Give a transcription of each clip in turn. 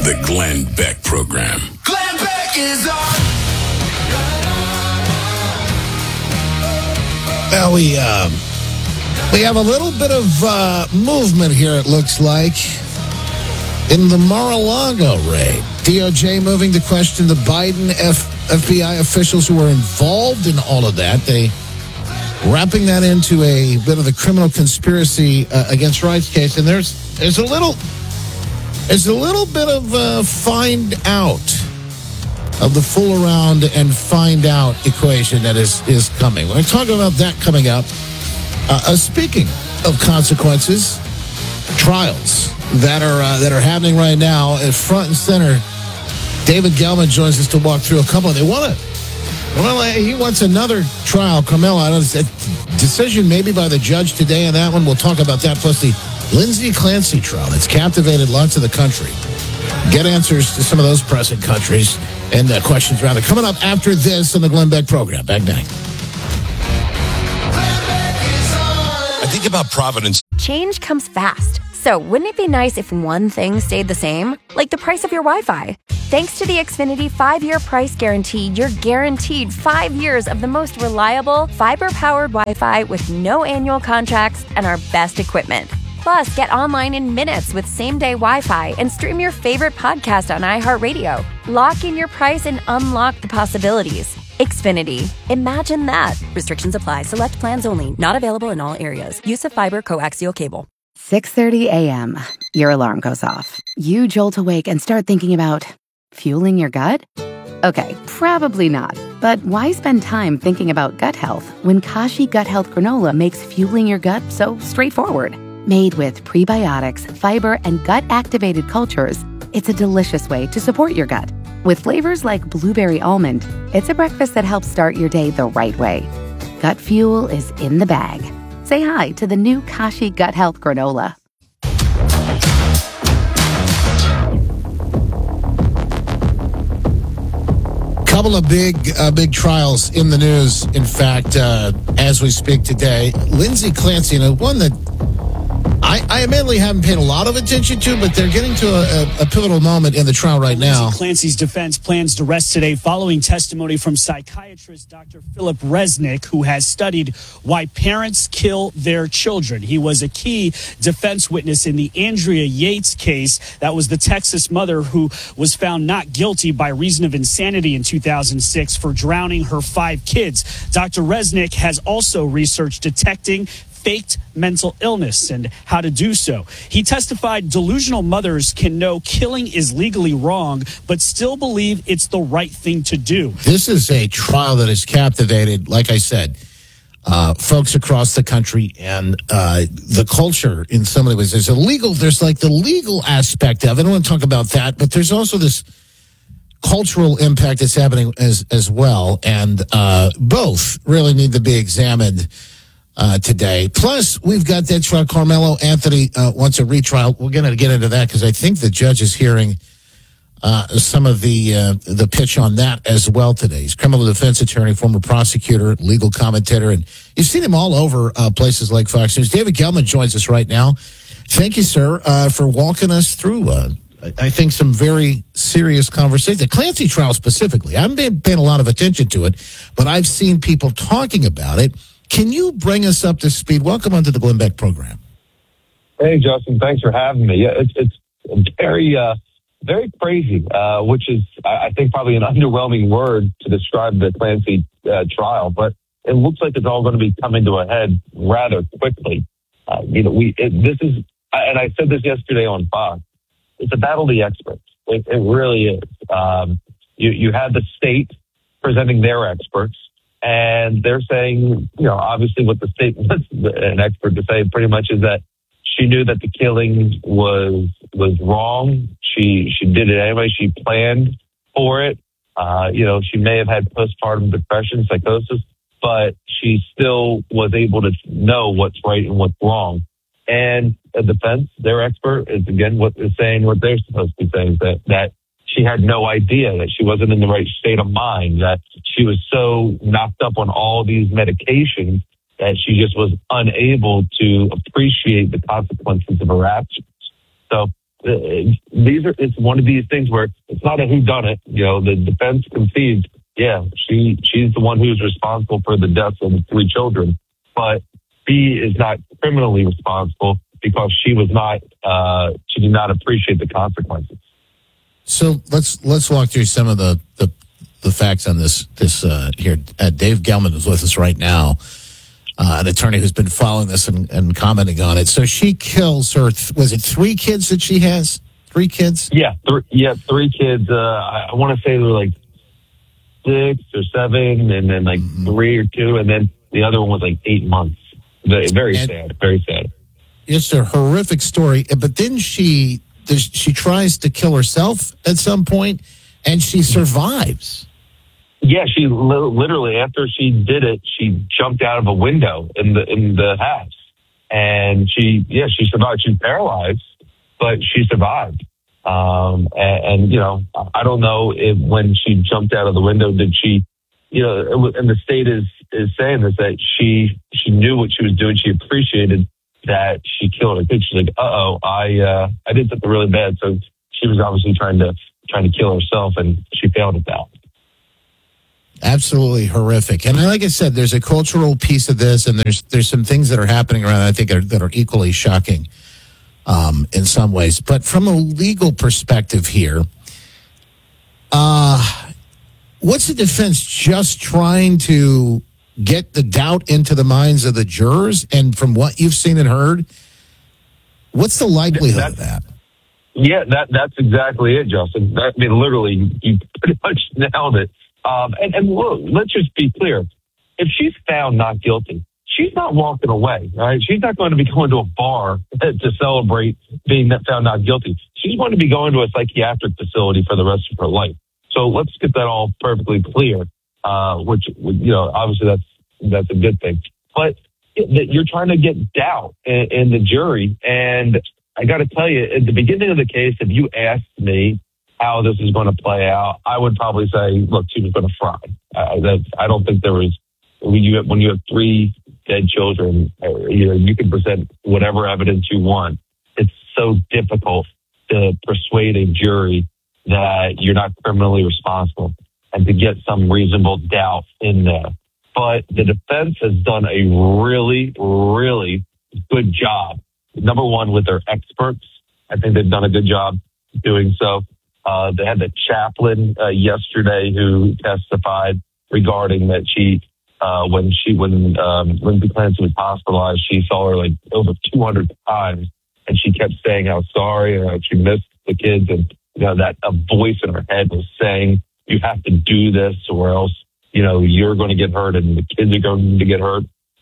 The Glenn Beck Program. Glenn Beck is on. Well, we have a little bit of movement here, it looks like, in the Mar-a-Lago raid. DOJ moving to question the Biden FBI officials who were involved in all of that. They wrapping that into a bit of the criminal conspiracy against rights case. And there's a little bit of find out of the fool around and find out equation that is coming. We're talking about that coming up. Speaking of consequences, trials that are happening right now at front and center. David Gelman joins us to walk through a couple. He wants another trial. Carmelo, a decision maybe by the judge today on that one. We'll talk about that, plus the Lindsay Clancy trial that's captivated lots of the country. Get answers to some of those pressing countries and questions around it. Coming up after this on the Glenn Beck Program. Back now. I think about Providence. Change comes fast. So wouldn't it be nice if one thing stayed the same? Like the price of your Wi-Fi. Thanks to the Xfinity 5-year price guarantee, you're guaranteed 5 years of the most reliable, fiber-powered Wi-Fi with no annual contracts and our best equipment. Plus, get online in minutes with same-day Wi-Fi and stream your favorite podcast on iHeartRadio. Lock in your price and unlock the possibilities. Xfinity. Imagine that. Restrictions apply. Select plans only. Not available in all areas. Use of fiber coaxial cable. 6:30 a.m. Your alarm goes off. You jolt awake and start thinking about fueling your gut? Okay, probably not. But why spend time thinking about gut health when Kashi Gut Health Granola makes fueling your gut so straightforward? Made with prebiotics, fiber, and gut-activated cultures, it's a delicious way to support your gut. With flavors like blueberry almond, it's a breakfast that helps start your day the right way. Gut fuel is in the bag. Say hi to the new Kashi Gut Health Granola. Couple of big trials in the news, in fact, as we speak today. Lindsay Clancy, one that I admittedly haven't paid a lot of attention to, but they're getting to a pivotal moment in the trial right now. Lindsay Clancy's defense plans to arrest today following testimony from psychiatrist Dr. Philip Resnick, who has studied why parents kill their children. He was a key defense witness in the Andrea Yates case. That was the Texas mother who was found not guilty by reason of insanity in 2006 for drowning her 5 kids. Dr. Resnick has also researched detecting faked mental illness and how to do so. He testified delusional mothers can know killing is legally wrong, but still believe it's the right thing to do. This is a trial that has captivated, like I said, folks across the country and the culture in so many ways. There's like the legal aspect of it. I don't want to talk about that, but there's also this cultural impact that's happening as well. And both really need to be examined today. Plus, we've got that trial. Carmelo Anthony wants a retrial. We're going to get into that because I think the judge is hearing some of the pitch on that as well today. He's criminal defense attorney, former prosecutor, legal commentator, and you've seen him all over places like Fox News. David Gelman joins us right now. Thank you, sir, for walking us through, I think, some very serious conversation. The Clancy trial specifically. I haven't been paying a lot of attention to it, but I've seen people talking about it. Can you bring us up to speed? Welcome onto the Glenn Beck Program. Hey, Justin. Thanks for having me. Yeah, it's very, very crazy, which is, I think, probably an underwhelming word to describe the Clancy trial. But it looks like it's all going to be coming to a head rather quickly. This is, and I said this yesterday on Fox. It's a battle of the experts. It really is. You had the state presenting their experts. And they're saying, obviously what the state wants an expert to say pretty much is that she knew that the killing was wrong. She did it anyway. She planned for it. She may have had postpartum depression, psychosis, but she still was able to know what's right and what's wrong. And the defense, their expert, is again what they're saying, what they're supposed to be saying, that she had no idea, that she wasn't in the right state of mind, that she was so knocked up on all these medications that she just was unable to appreciate the consequences of her actions. So it's one of these things where it's not a whodunit. The defense concedes, she's the one who's responsible for the deaths of the 3 children, but B is not criminally responsible because she did not appreciate the consequences. So let's walk through some of the facts on this here. Dave Gelman is with us right now, an attorney who's been following this and commenting on it. So she kills her. Was it 3 kids that she has? 3 kids? Yeah, 3 kids. I want to say they were like 6 or 7, and then like 3 or 2, and then the other one was like 8 months. Very sad. Very sad. It's a horrific story. But then she tries to kill herself at some point, and she survives. Yeah, she literally, after she did it, she jumped out of a window in the house, and she survived. She's paralyzed, but she survived. And I don't know if when she jumped out of the window, did she, and the state is saying this, that she knew what she was doing. She appreciated that she killed her kid. She's like, I did something really bad. So she was obviously trying to kill herself, and she failed at that. Absolutely horrific. And like I said, there's a cultural piece of this, and there's some things that are happening around, I think, that are equally shocking in some ways. But from a legal perspective here, what's the defense just trying to get the doubt into the minds of the jurors? And from what you've seen and heard, what's the likelihood of that? Yeah, that's exactly it, Justin. Literally, you pretty much nailed it. And look, let's just be clear. If she's found not guilty, she's not walking away, right? She's not going to be going to a bar to celebrate being found not guilty. She's going to be going to a psychiatric facility for the rest of her life. So let's get that all perfectly clear, which, obviously that's a good thing. But you're trying to get doubt in the jury. And I got to tell you, at the beginning of the case, if you asked me how this is going to play out, I would probably say, look, she was going to fry. I don't think there was, when you have 3 dead children, you can present whatever evidence you want. It's so difficult to persuade a jury that you're not criminally responsible and to get some reasonable doubt in there. But the defense has done a really, really good job. Number one, with their experts. I think they've done a good job doing so. They had the chaplain yesterday who testified regarding that when Lindsay Clancy was hospitalized, she saw her like over 200 times, and she kept saying how sorry and how she missed the kids, and that a voice in her head was saying, "You have to do this, or else you're going to get hurt, and the kids are going to get hurt."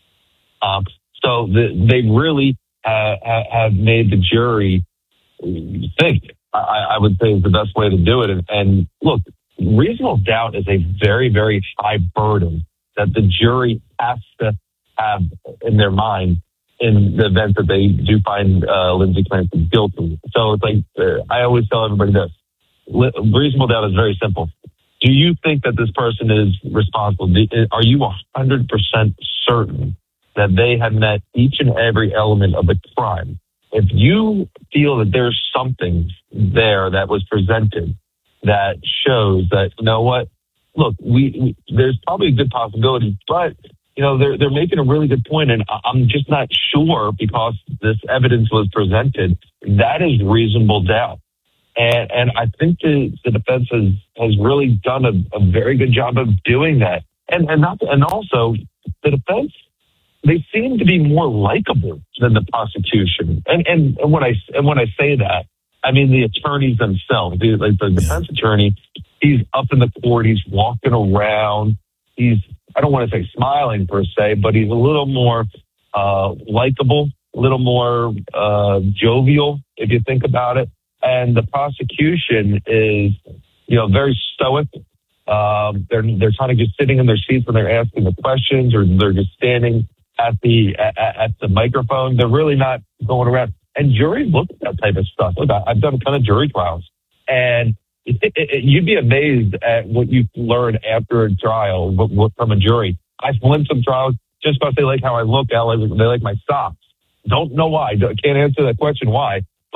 So they really have made the jury think. I would say is the best way to do it. And look, reasonable doubt is a very, very high burden that the jury has to have in their mind in the event that they do find Lindsay Clancy guilty. So it's like, I always tell everybody this. Reasonable doubt is very simple. Do you think that this person is responsible? Are you 100% certain that they have met each and every element of the crime? If you feel that there's something there that was presented that shows that, look, there's probably a good possibility, but they're making a really good point, and I'm just not sure because this evidence was presented. That is reasonable doubt, and I think the defense has really done a very good job of doing that, and also the defense. They seem to be more likable than the prosecution, and when I say that, I mean the attorneys themselves. Like the defense attorney, he's up in the court, he's walking around, I don't want to say smiling per se, but he's a little more likable, a little more jovial, if you think about it. And the prosecution is, very stoic. They're kind of just sitting in their seats when they're asking the questions, or they're just standing at the microphone. They're really not going around. And juries look at that type of stuff. Look, I've done a ton of jury trials, and you'd be amazed at what you learn after a trial from a jury. I've won some trials just because they like how I look, they like my socks. Don't know why. Can't answer that question why. But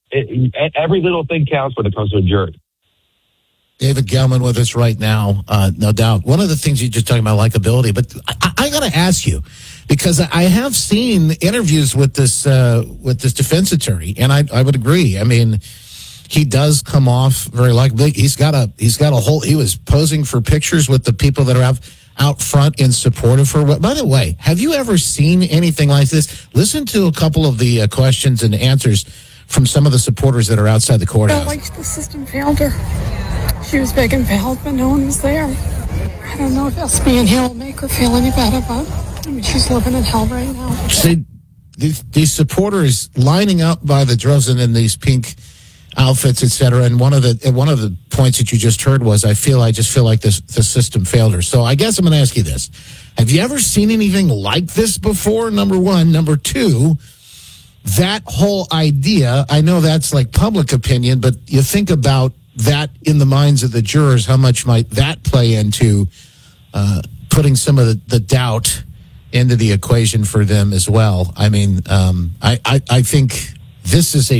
every little thing counts when it comes to a jury. David Gelman with us right now, no doubt. One of the things you're just talking about, likability, but I got to ask you, because I have seen interviews with this defense attorney, and I would agree. I mean, he does come off very likable. He's got a whole. He was posing for pictures with the people that are out front in support of her. By the way, have you ever seen anything like this? Listen to a couple of the questions and answers from some of the supporters that are outside the courthouse. Like the system failed her. She was big and failed, but no one was there. I don't know if us being here will make her feel any better, but I mean, she's living in hell right now. See, these supporters lining up by the droves and in these pink outfits, etc. And one of the points that you just heard was, I just feel like the system failed her. So I guess I'm going to ask you this: have you ever seen anything like this before? Number one. Number two, that whole idea. I know that's like public opinion, but you think about that in the minds of the jurors. How much might that play into putting some of the doubt into the equation for them as well? I mean, I think this is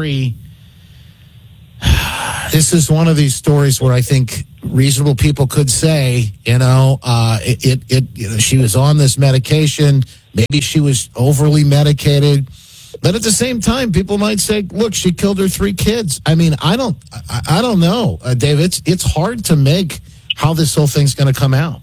this is one of these stories where I think reasonable people could say, she was on this medication. Maybe she was overly medicated. But at the same time, people might say, look, she killed her 3 kids. I mean, I don't know, Dave. It's hard to make how this whole thing's going to come out.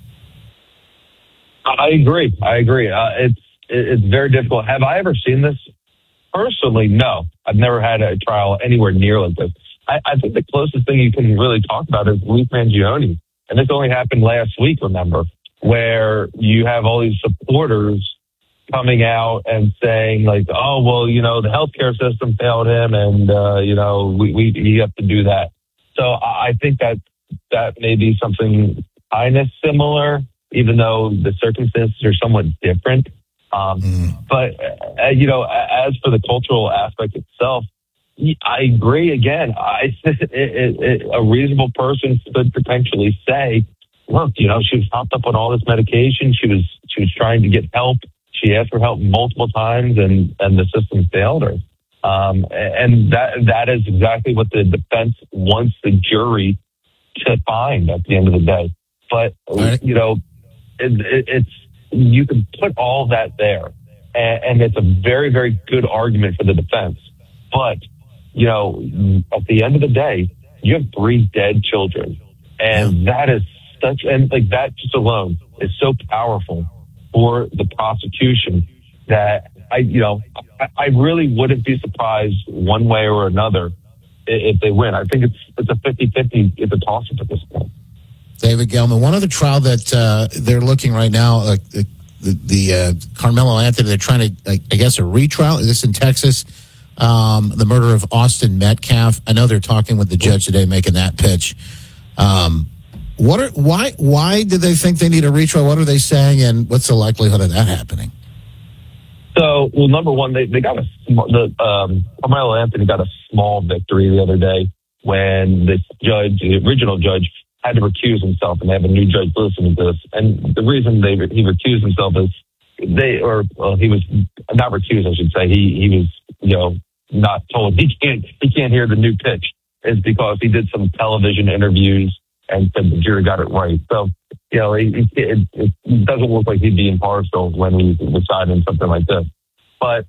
I agree. It's very difficult. Have I ever seen this? Personally, no. I've never had a trial anywhere near like this. I think the closest thing you can really talk about is Luke Mangione. And this only happened last week, remember, where you have all these supporters coming out and saying like, oh, well, the healthcare system failed him and, we have to do that. So I think that may be something kind of similar, even though the circumstances are somewhat different. But, as for the cultural aspect itself, I agree again. A reasonable person could potentially say, look, she was hopped up on all this medication. She was trying to get help. She asked for help multiple times and the system failed her. And that is exactly what the defense wants the jury to find at the end of the day. But, right. It's you can put all that there and it's a very, very good argument for the defense. But, at the end of the day, you have 3 dead children. And that is that just alone is so powerful for the prosecution that I really wouldn't be surprised one way or another if they win. I think it's a 50-50. It's a toss-up at this point. David Gelman, one other trial that they're looking right now, the Carmelo Anthony, they're trying to, I guess, a retrial. Is this in Texas? The murder of Austin Metcalf. I know they're talking with the judge today, making that pitch. Why do they think they need a retrial? What are they saying, and what's the likelihood of that happening? So, well, number one, they got Carmelo Anthony got a small victory the other day when the original judge, had to recuse himself, and they have a new judge listening to this. And the reason he recused himself is he was not recused, I should say. He was, not told he can't hear the new pitch, is because he did some television interviews and said the jury got it right. So, it doesn't look like he'd be impartial when he's deciding something like this. But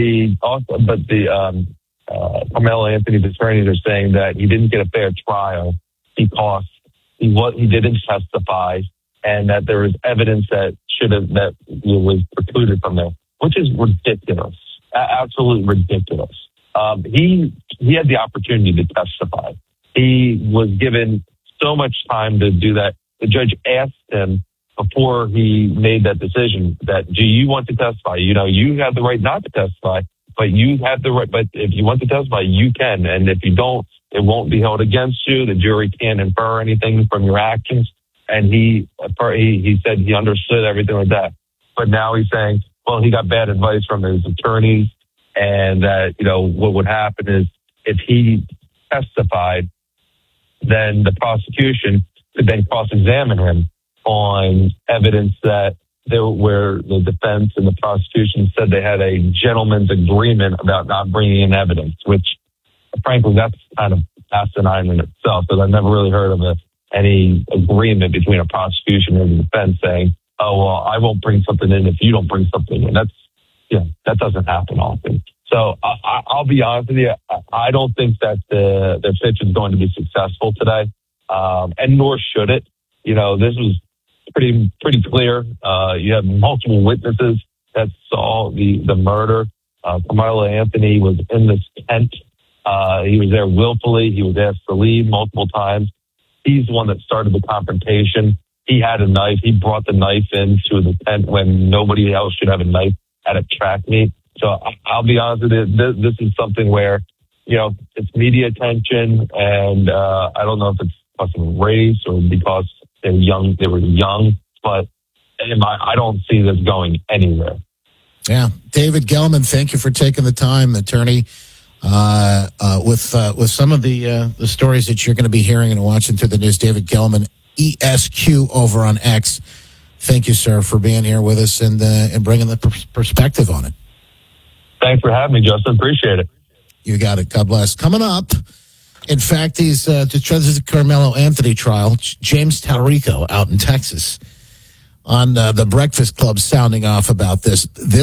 Carmelo Anthony's attorneys are saying that he didn't get a fair trial because he didn't testify, and that there was evidence that was precluded from there, which is ridiculous, absolutely ridiculous. He had the opportunity to testify. He was given so much time to do that. The judge asked him before he made that decision that, do you want to testify? You have the right not to testify, but you have the right. But if you want to testify, you can, and if you don't, it won't be held against you. The jury can't infer anything from your actions. And he said he understood everything like that. But now he's saying, well, he got bad advice from his attorneys, and that, what would happen is if he testified, then the prosecution could then cross-examine him on evidence where the defense and the prosecution said they had a gentleman's agreement about not bringing in evidence, which frankly, that's kind of asinine in itself, because I've never really heard of any agreement between a prosecution and the defense saying, oh, well, I won't bring something in if you don't bring something in. That doesn't happen often. So I'll be honest with you. I don't think that the pitch is going to be successful today, and nor should it. This was pretty clear. You have multiple witnesses that saw the murder. Carmelo Anthony was in this tent. He was there willfully. He was asked to leave multiple times. He's the one that started the confrontation. He had a knife. He brought the knife into the tent when nobody else should have a knife at a track meet. So I'll be honest with you, this is something where, it's media attention, and I don't know if it's because of race or because they were young, but I don't see this going anywhere. Yeah. David Gelman, thank you for taking the time, attorney. With some of the stories that you're going to be hearing and watching through the news, David Gelman, ESQ over on X. Thank you, sir, for being here with us and bringing the perspective on it. Thanks for having me, Justin. Appreciate it. You got it. God bless. Coming up, in fact, this is the Carmelo Anthony trial. James Talarico out in Texas on the Breakfast Club sounding off about this.